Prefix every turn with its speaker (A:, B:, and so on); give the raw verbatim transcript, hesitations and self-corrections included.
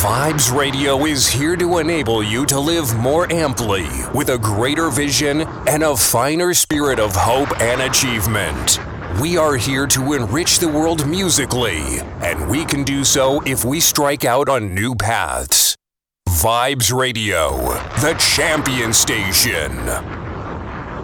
A: Vibes Radio is here to enable you to live more amply, with a greater vision and a finer spirit of hope and achievement. We are here to enrich the world musically, and we can do so if we strike out on new paths. Vibes Radio, the champion station.